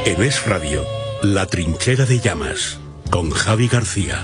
En Es Radio, La Trinchera de Llamas, con Javi García.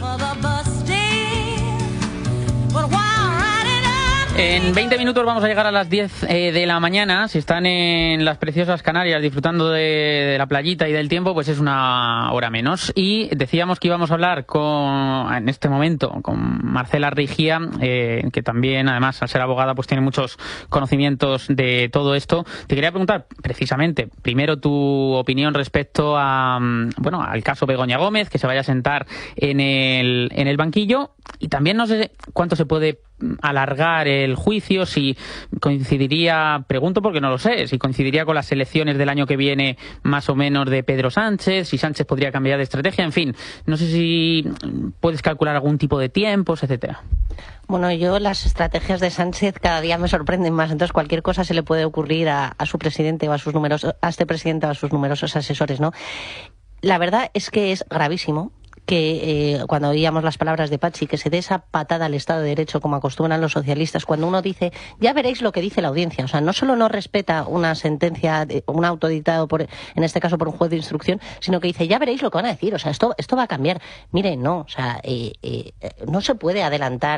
En 20 minutos vamos a llegar a las 10 de la mañana. Si están en las preciosas Canarias disfrutando de la playita y del tiempo, pues es una hora menos. Y decíamos que íbamos a hablar en este momento con Marcela Rigía, que también, además, al ser abogada, pues tiene muchos conocimientos de todo esto. Te quería preguntar, precisamente, primero tu opinión respecto al caso Begoña Gómez, que se vaya a sentar en el banquillo. Y también no sé cuánto se puede alargar el juicio, si coincidiría, pregunto porque no lo sé, si coincidiría con las elecciones del año que viene más o menos de Pedro Sánchez, si Sánchez podría cambiar de estrategia, en fin, no sé si puedes calcular algún tipo de tiempos, etcétera. Bueno, las estrategias de Sánchez cada día me sorprenden más, entonces cualquier cosa se le puede ocurrir a su presidente o a este presidente o a sus numerosos asesores, ¿no? La verdad es que es gravísimo que cuando oíamos las palabras de Pachi, que se dé esa patada al Estado de Derecho como acostumbran los socialistas, cuando uno dice, ya veréis lo que dice la audiencia, o sea, no solo no respeta una sentencia, un auto dictado en este caso por un juez de instrucción, sino que dice, ya veréis lo que van a decir, o sea, esto va a cambiar. Mire, no, o sea, no se puede adelantar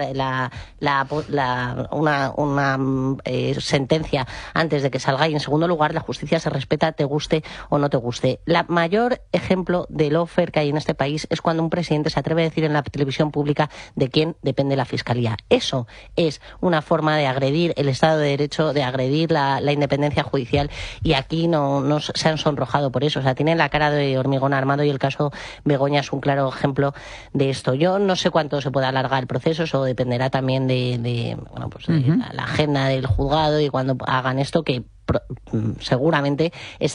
una sentencia antes de que salga, y en segundo lugar, la justicia se respeta, te guste o no te guste. La mayor ejemplo de lawfare que hay en este país es cuando un presidente se atreve a decir en la televisión pública de quién depende la Fiscalía. Eso es una forma de agredir el Estado de Derecho, de agredir la independencia judicial, y aquí no se han sonrojado por eso. O sea, tienen la cara de hormigón armado, y el caso Begoña es un claro ejemplo de esto. Yo no sé cuánto se puede alargar el proceso, eso dependerá también de la agenda del juzgado y cuando hagan esto, que seguramente es